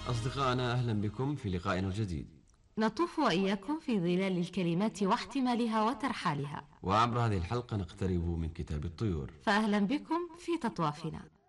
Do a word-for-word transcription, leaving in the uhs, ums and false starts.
أصدقائنا، أهلا بكم في لقائنا الجديد. نطوف وإياكم في ظلال الكلمات واحتمالها وترحالها، وعبر هذه الحلقة نقترب من كتاب الطيور. فأهلا بكم في تطوافنا.